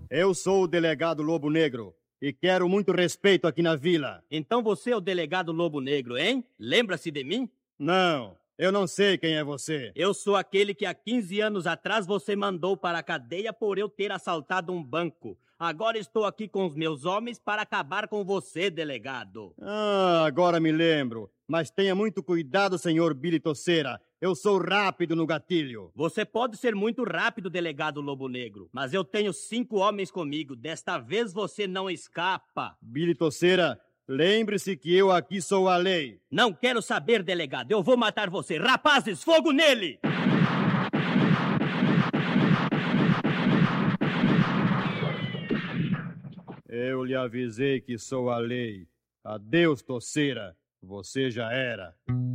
Eu sou o delegado Lobo Negro e quero muito respeito aqui na vila. Então você é o delegado Lobo Negro, hein? Lembra-se de mim? Não, eu não sei quem é você. Eu sou aquele que há 15 anos atrás você mandou para a cadeia por eu ter assaltado um banco. Agora estou aqui com os meus homens para acabar com você, delegado. Ah, agora me lembro. Mas tenha muito cuidado, senhor Billy Tosseira. Eu sou rápido no gatilho. Você pode ser muito rápido, delegado Lobo Negro, mas eu tenho 5 homens comigo. Desta vez você não escapa. Billy Tosseira, lembre-se que eu aqui sou a lei. Não quero saber, delegado. Eu vou matar você. Rapazes, fogo nele! Eu lhe avisei que sou a lei. Adeus, Tosseira. Você já era.